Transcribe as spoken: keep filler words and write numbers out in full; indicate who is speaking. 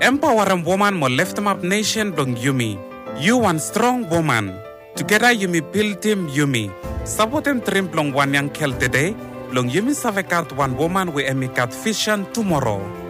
Speaker 1: Empower woman mo lift up nation blong Yumi. You one strong woman. Together Yumi build team Yumi. Sabotem trim blong one yang kel today. Blong Yumi savekat one woman we emikat vision tomorrow.